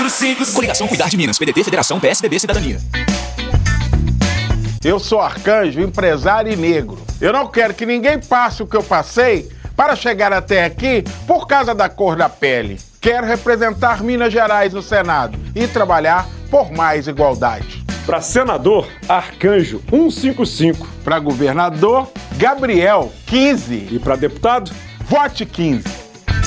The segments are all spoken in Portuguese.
455. Coligação Cuidar de Minas, PDT, Federação, PSDB, Cidadania. Eu sou Arcanjo, empresário e negro. Eu não quero que ninguém passe o que eu passei para chegar até aqui por causa da cor da pele. Quero representar Minas Gerais no Senado e trabalhar por mais igualdade. Para senador, Arcanjo 155. Para governador, Gabriel 15. E para deputado, vote 15.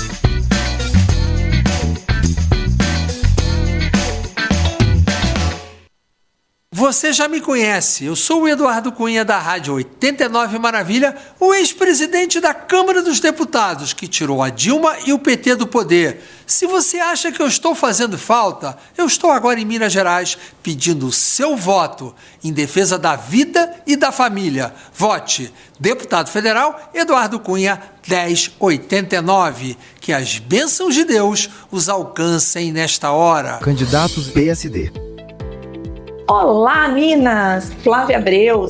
Você já me conhece, eu sou o Eduardo Cunha da Rádio 89 Maravilha, o ex-presidente da Câmara dos Deputados, que tirou a Dilma e o PT do poder. Se você acha que eu estou fazendo falta, eu estou agora em Minas Gerais pedindo o seu voto em defesa da vida e da família. Vote Deputado Federal Eduardo Cunha 1089. Que as bênçãos de Deus os alcancem nesta hora. Candidatos PSD. Olá, Minas! Flávia Abreu,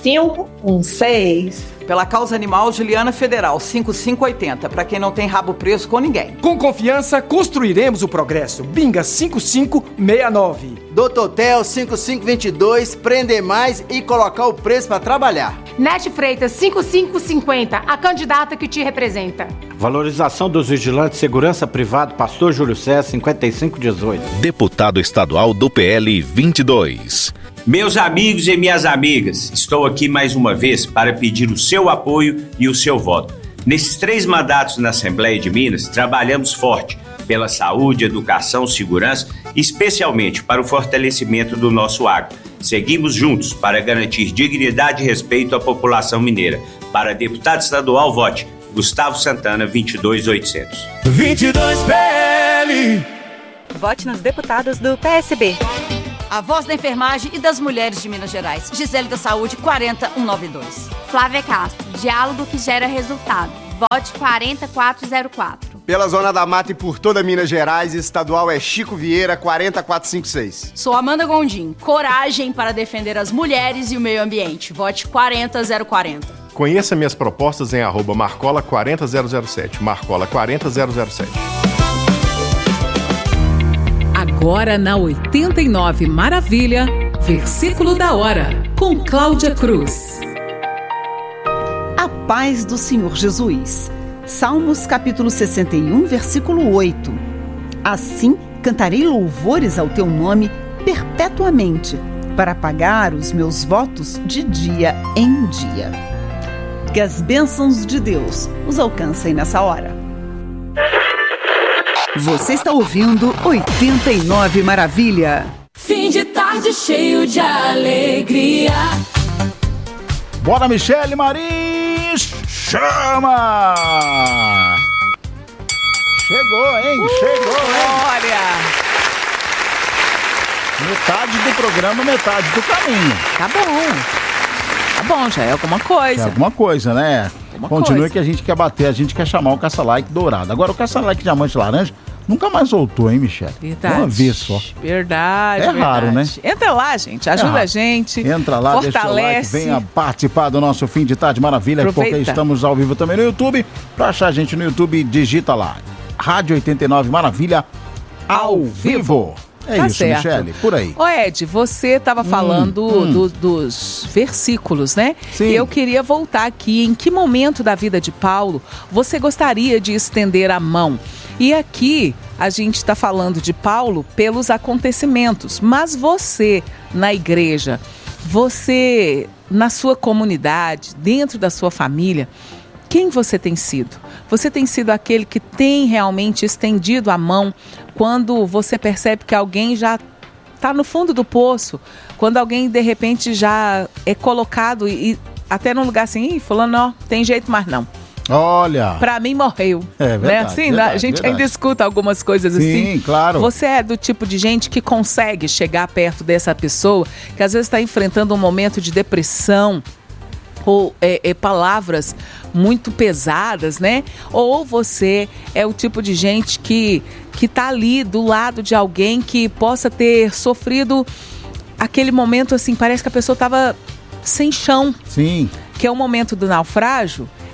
5516. Pela causa animal, Juliana Federal, 5580. Para quem não tem rabo preso com ninguém. Com confiança, construiremos o progresso. Binga 5569. Doutor Tel, 5522. Prender mais e colocar o preço para trabalhar. Nete Freitas, 5550. A candidata que te representa. Valorização dos vigilantes de segurança privado, Pastor Júlio César, 5518. Deputado estadual do PL 22. Meus amigos e minhas amigas, estou aqui mais uma vez para pedir o seu apoio e o seu voto. Nesses 3 mandatos na Assembleia de Minas, trabalhamos forte pela saúde, educação, segurança, especialmente para o fortalecimento do nosso agro. Seguimos juntos para garantir dignidade e respeito à população mineira. Para deputado estadual, vote Gustavo Santana, 22800. 22 PL. Vote nos deputados do PSB. A voz da enfermagem e das mulheres de Minas Gerais. Gisele da Saúde, 40192. Flávia Castro, diálogo que gera resultado. Vote 40404. Pela Zona da Mata e por toda Minas Gerais, estadual é Chico Vieira, 40456. Sou Amanda Gondim. Coragem para defender as mulheres e o meio ambiente. Vote 40040. Conheça minhas propostas em @marcola40007. Marcola40007. Agora na 89 Maravilha, versículo da hora, com Cláudia Cruz. A paz do Senhor Jesus. Salmos capítulo 61, versículo 8. Assim cantarei louvores ao teu nome perpetuamente, para pagar os meus votos de dia em dia. Que as bênçãos de Deus os alcancem nessa hora. Você está ouvindo 89 Maravilha. Fim de tarde cheio de alegria. Bora, Michele Marins, chama! Chegou, hein? Chegou, hein? Olha! Metade do programa, metade do caminho. Tá bom. Tá bom, já é alguma coisa. É alguma coisa, né? Continue que a gente quer bater, a gente quer chamar o caça-like dourado. Agora, o caça-like diamante laranja nunca mais voltou, hein, Michele? Verdade. Uma vez só. Verdade. É raro, né? Entra lá, gente. Ajuda a gente. Entra lá, fortalece. Deixa o like, venha participar do nosso Fim de Tarde Maravilha. Aproveita. Porque estamos ao vivo também no YouTube. Pra achar a gente no YouTube, digita lá. Rádio 89 Maravilha ao vivo. É tá isso, certo. Michele, por aí. Ô Ed, você estava falando dos versículos, né? Sim. Eu queria voltar aqui. Em que momento da vida de Paulo você gostaria de estender a mão? E aqui a gente está falando de Paulo pelos acontecimentos, mas você na igreja, você na sua comunidade, dentro da sua família, quem você tem sido? Você tem sido aquele que tem realmente estendido a mão quando você percebe que alguém já está no fundo do poço, quando alguém de repente já é colocado e até num lugar assim, fulano, não, tem jeito mais não. Olha! Pra mim morreu. É verdade. Né? Assim, verdade, a gente verdade. ainda escuta algumas coisas assim. Sim, claro. Você é do tipo de gente que consegue chegar perto dessa pessoa que às vezes está enfrentando um momento de depressão ou palavras muito pesadas, né? Ou você é o tipo de gente que tá ali do lado de alguém que possa ter sofrido aquele momento assim, parece que a pessoa estava sem chão. Sim. Que é o momento do naufrágio.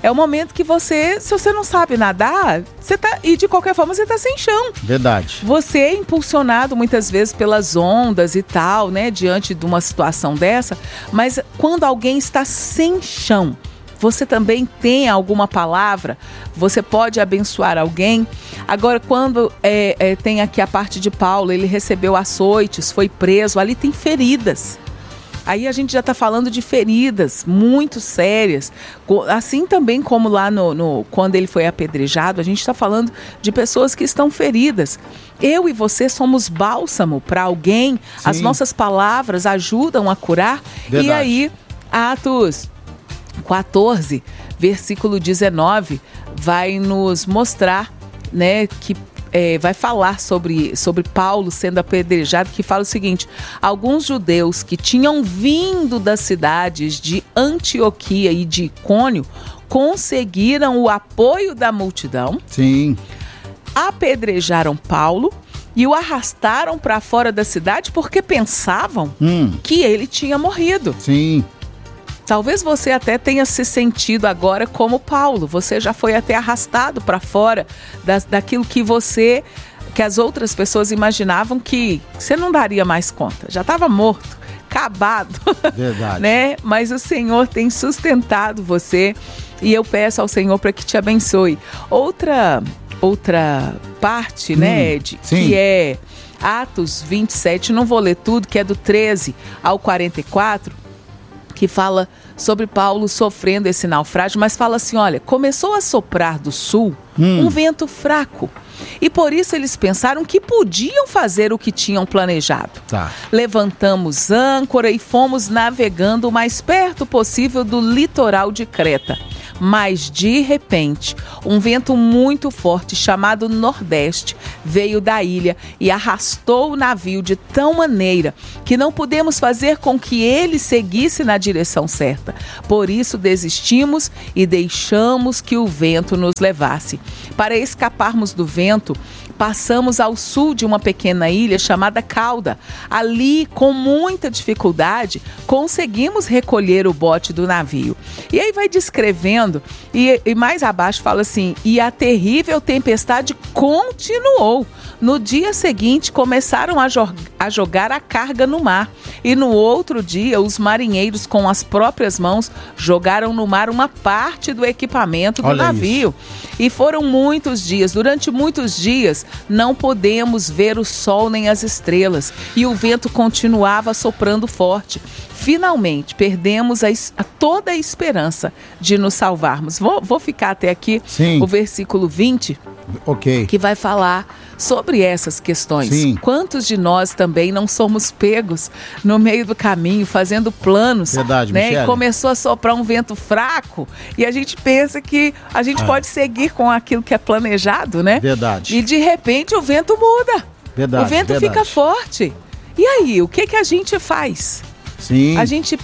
É o momento que você, se você não sabe nadar, e de qualquer forma você está sem chão. Verdade. Você é impulsionado muitas vezes pelas ondas e tal, né, diante de uma situação dessa, mas quando alguém está sem chão, você também tem alguma palavra, você pode abençoar alguém. Agora, quando tem aqui a parte de Paulo, ele recebeu açoites, foi preso, ali tem feridas. Aí a gente já está falando de feridas muito sérias, assim também como lá quando ele foi apedrejado, a gente está falando de pessoas que estão feridas. Eu e você somos bálsamo para alguém, sim. As nossas palavras ajudam a curar. Verdade. E aí, Atos 14, versículo 19, vai nos mostrar, né, que vai falar sobre Paulo sendo apedrejado, que fala o seguinte: alguns judeus que tinham vindo das cidades de Antioquia e de Icônio conseguiram o apoio da multidão. Sim. Apedrejaram Paulo e o arrastaram para fora da cidade porque pensavam que ele tinha morrido. Sim. Talvez você até tenha se sentido agora como Paulo. Você já foi até arrastado para fora daquilo que as outras pessoas imaginavam que você não daria mais conta. Já estava morto, acabado. Verdade. Né? Mas o Senhor tem sustentado você e eu peço ao Senhor para que te abençoe. Outra parte, né, Ed, que é Atos 27, não vou ler tudo, que é do 13 ao 44, que fala sobre Paulo sofrendo esse naufrágio, mas fala assim, olha, começou a soprar do sul um vento fraco, e por isso eles pensaram que podiam fazer o que tinham planejado. Tá. Levantamos âncora e fomos navegando o mais perto possível do litoral de Creta. Mas, de repente, um vento muito forte, chamado Nordeste, veio da ilha e arrastou o navio de tal maneira que não pudemos fazer com que ele seguisse na direção certa. Por isso, desistimos e deixamos que o vento nos levasse. Para escaparmos do vento, passamos ao sul de uma pequena ilha chamada Cauda. Ali, com muita dificuldade, conseguimos recolher o bote do navio. E aí vai descrevendo, e mais abaixo fala assim, e a terrível tempestade continuou. No dia seguinte, começaram a jogar a carga no mar. E no outro dia, os marinheiros, com as próprias mãos, jogaram no mar uma parte do equipamento do navio. Isso. E foram muitos dias. Durante muitos dias, não podemos ver o sol nem as estrelas. E o vento continuava soprando forte. Finalmente, perdemos toda a esperança de nos salvarmos. Vou ficar até aqui, o versículo 20, que vai falar sobre essas questões. Sim. Quantos de nós também não somos pegos no meio do caminho, fazendo planos, verdade, né? E começou a soprar um vento fraco e a gente pensa que a gente pode seguir com aquilo que é planejado, né? Verdade. E de repente o vento muda. Verdade, o vento fica forte. E aí, o que a gente faz? Sim. A gente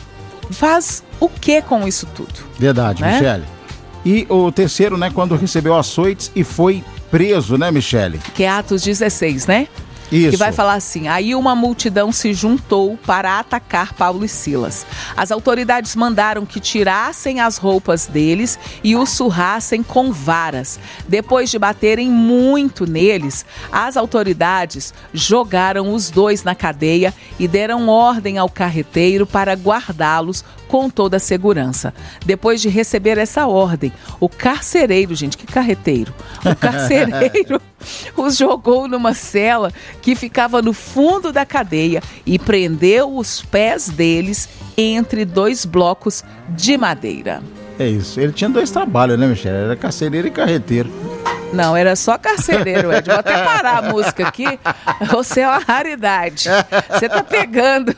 faz o que com isso tudo? Verdade, né? Michele. E o terceiro, né, quando recebeu açoites e foi preso, né, Michele? Que é Atos 16, né? Isso. Que vai falar assim, aí uma multidão se juntou para atacar Paulo e Silas. As autoridades mandaram que tirassem as roupas deles e os surrassem com varas. Depois de baterem muito neles, as autoridades jogaram os dois na cadeia e deram ordem ao carreteiro para guardá-los com toda a segurança. Depois de receber essa ordem, o carcereiro, gente, que carreteiro? O carcereiro os jogou numa cela que ficava no fundo da cadeia e prendeu os pés deles entre dois blocos de madeira. É isso, ele tinha dois trabalhos, né, Michele? Era carcereiro e carreteiro. Não, era só carcereiro, Ed. Vou até parar a música aqui. Você é uma raridade. Você tá pegando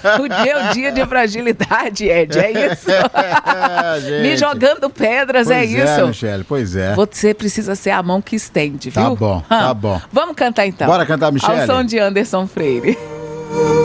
o dia de fragilidade, Ed. É isso. Me jogando pedras, pois é isso. É, Michele, pois é. Você precisa ser a mão que estende, viu? Tá bom, tá bom. Vamos cantar então. Bora cantar, Michele. Ao som de Anderson Freire.